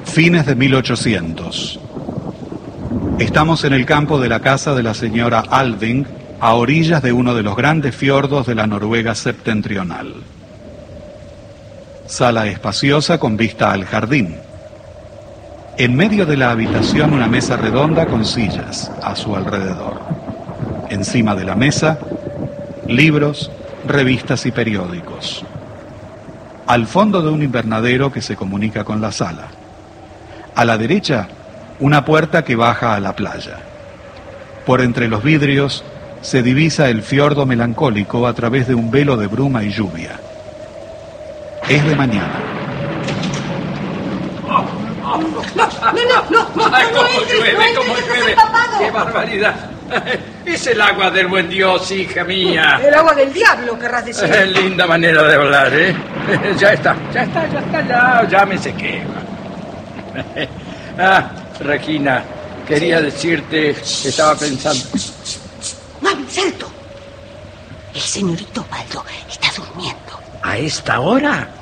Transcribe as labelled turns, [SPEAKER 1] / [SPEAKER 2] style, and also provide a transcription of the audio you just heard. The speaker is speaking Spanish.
[SPEAKER 1] Fines de 1800. Estamos en el campo de la casa de la señora Alving, a orillas de uno de los grandes fiordos de la Noruega septentrional. Sala espaciosa con vista al jardín. En medio de la habitación una mesa redonda con sillas a su alrededor. Encima de la mesa, libros, revistas y periódicos. Al fondo de un invernadero que se comunica con la sala. A la derecha, una puerta que baja a la playa. Por entre los vidrios se divisa el fiordo melancólico a través de un velo de bruma y lluvia. Es de mañana.
[SPEAKER 2] ¡Cómo llueve! ¡Qué barbaridad! Es el agua del buen Dios, hija mía.
[SPEAKER 3] El agua del diablo, querrás decir.
[SPEAKER 2] Linda manera de hablar, ¿eh? Ya está, ya me sequé. Regina, quería decirte que estaba pensando...
[SPEAKER 3] ¡No, Anselmo! El señorito Baldo está durmiendo.
[SPEAKER 2] ¿A esta hora?